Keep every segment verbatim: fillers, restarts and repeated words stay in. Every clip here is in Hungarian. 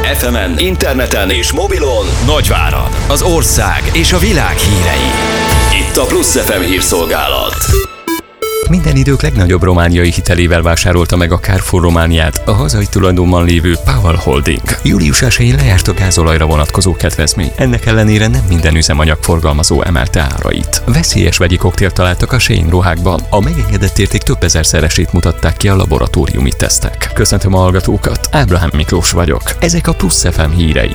ef emen, interneten és mobilon Nagyvárad, az ország és a világ hírei. Itt a Plusz ef em hírszolgálat. Minden idők legnagyobb romániai hitelével vásárolta meg a Carrefour Romániát a hazai tulajdonban lévő Powell Holding. Július elsején lejárt a gázolajra vonatkozó kedvezmény. Ennek ellenére nem minden üzemanyag forgalmazó emelte árait. Veszélyes vegyi koktélt találtak a Shein ruhákban. A megengedett érték több ezerszeresét mutatták ki a laboratóriumi tesztek. Köszöntöm a hallgatókat, Ábrahám Miklós vagyok. Ezek a Plusz ef em hírei.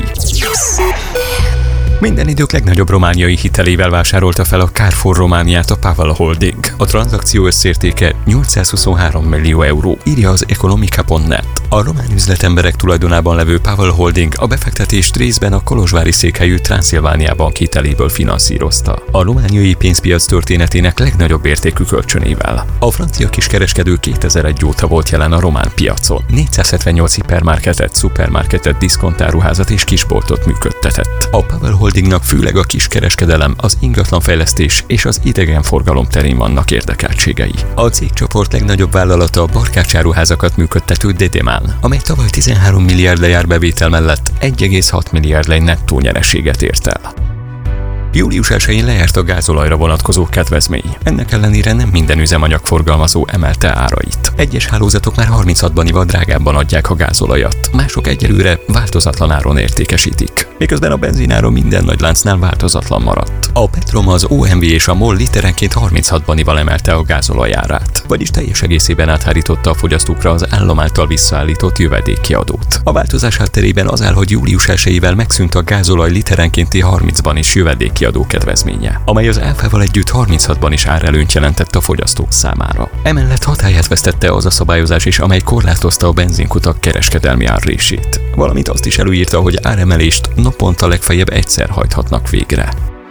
Minden idők legnagyobb romániai hitelével vásárolta fel a Carrefour Romániát a Powell Holding. A tranzakció összértéke nyolcszázhuszonhárom millió euró, írja az Economica pont net. A román üzletemberek tulajdonában levő Powell Holding a befektetést részben a kolozsvári székhelyű Transzilvánia Bank hiteléből finanszírozta. A romániai pénzpiac történetének legnagyobb értékű kölcsönével. A francia kiskereskedő kétezer-egy óta volt jelen a román piacon. négyszázhetvennyolc hipermarketet, szupermarketet, diszkontáruházat és kisboltot működtetett. A Powell Holdingnak főleg a kiskereskedelem, az ingatlanfejlesztés és az idegenforgalom terén vannak érdekeltségei. A cégcsoport legnagyobb vállalata a barkácsáruházakat működtető Dedemán, amely tavaly tizenhárom milliárd lejár bevétel mellett egy egész hat milliárd lej nettó nyereséget ért el. Július elsején lejárt a gázolajra vonatkozó kedvezmény. Ennek ellenére nem minden üzemanyag forgalmazó emelte árait. Egyes hálózatok már harminchat banival drágábban adják a gázolajat, mások egyelőre változatlan áron értékesítik. Miközben a benzináron minden nagy láncnál változatlan maradt. A Petrom, az o em vé és a MOL literenként harminchat banival emelte a gázolaj árát, vagyis teljes egészében áthárította a fogyasztókra az állam által visszaállított jövedéki adót. A változás hátterében az áll, hogy július elsejével megszűnt a gázolaj literenkénti harmincban is jövedéki adó kedvezménye, amely az áfával együtt harminchatban is árelőnyt jelentett a fogyasztók számára. Emellett hatályát vesztette az a szabályozás is, amely korlátozta a benzinkutak kereskedelmi árrését, valamint azt is előírta, hogy áremelést naponta legfeljebb egyszer hajthatnak végre.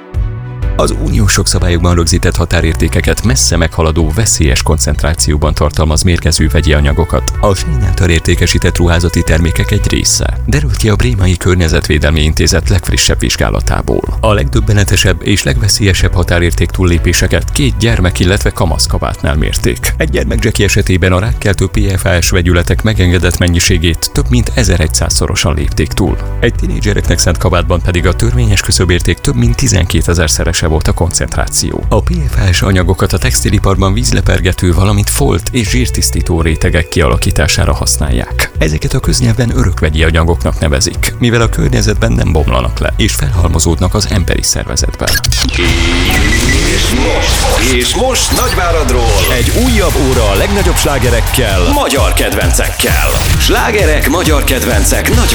Az uniós jogszabályokban rögzített határértékeket messze meghaladó veszélyes koncentrációban tartalmaz mérgező vegyi anyagokat a Shein által értékesített ruházati termékek egy része, derült ki a Brémai Környezetvédelmi Intézet legfrissebb vizsgálatából. A legdöbbenetesebb és legveszélyesebb határérték túllépéseket két gyermek, illetve kamaszkabátnál mérték. Egy gyermekzseki esetében a rákkeltő pé ef á es vegyületek megengedett mennyiségét több mint ezerszázszorosan lépték túl. Egy tinédzsereknek szánt kabátban pedig a törvényes küszöbérték több mint tizenkétezerszerese volt a koncentráció. A pé ef á es anyagokat a textiliparban vízlepergető, valamint folt és zsírtisztító rétegek kialakítására használják. Ezeket a köznyelven örökvegyi anyagoknak nevezik, mivel a környezetben nem bomlanak le, és felhalmozódnak az emberi szervezetben. És most, és most Nagyváradról egy újabb óra a legnagyobb slágerekkel, magyar kedvencekkel. Slágerek, magyar kedvencek, nagy